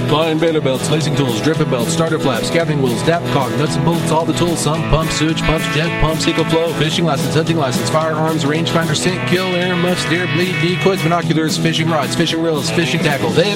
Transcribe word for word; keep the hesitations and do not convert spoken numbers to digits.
Line bailer belts, lacing tools, dripping belts, starter flaps, gathering wheels, dap caulk, nuts and bolts, all the tools, sump, pumps, sewage pumps, jet pumps, EcoFlow, fishing license, hunting license, firearms, rangefinder, scent kill, air muffs, deer bleed, decoys, binoculars, fishing rods, fishing reels, fishing tackle. They have